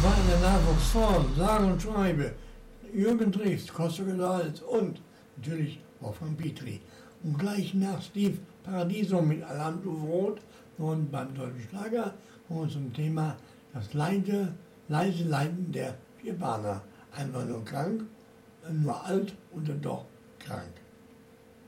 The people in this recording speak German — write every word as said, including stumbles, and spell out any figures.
war in der Nachwuchs vorn, sage und schreibe, Jürgen Drews, Costa González und natürlich Wolfgang Petri. Und gleich nach Steve Paradiso mit Alarm du Rot und beim Deutschen Schlager und zum Thema das leise, leise Leiden der Vierbahner. Einfach nur krank, nur alt und dann doch krank.